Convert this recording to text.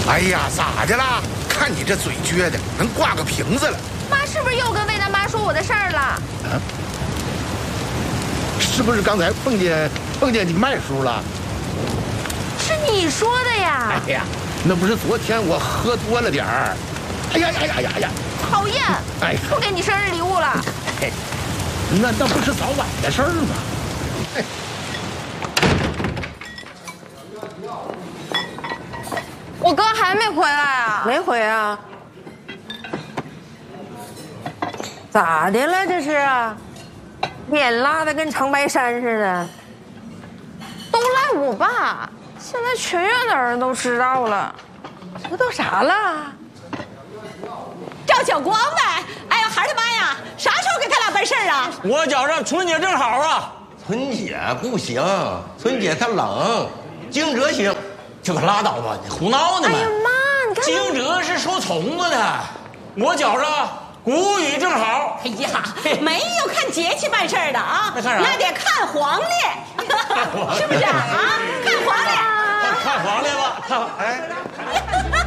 哎呀，咋的啦？看你这嘴撅的，能挂个瓶子了。 妈是不是又跟魏大妈说我的事儿了？ 啊？是不是刚才碰见你麦叔了？ 是你说的呀？ 哎呀，那不是昨天我喝多了点儿。哎呀呀呀呀呀！ 讨厌！ 哎， 不给你生日礼物了。 哎，那不是早晚的事儿吗？哎。 我哥还没回来啊？ 没回啊？咋的了这是啊？脸拉得跟长白山似的。 都赖我爸，现在全院的人都知道了。 这都啥了？ 赵小光呗！哎呀，孩儿他妈呀，啥时候给他俩办事儿啊？ 我觉着春节正好啊。 春节不行，春节它冷，惊蛰行。 这可拉倒吧，你胡闹呢吗？ 哎呀妈，你看惊蛰是说虫子的，我觉着谷雨正好。 哎呀，没有看节气办事儿的啊， 那看啥？ 那得看黄历，是不是啊？看黄历， 看黄历吧，看哎。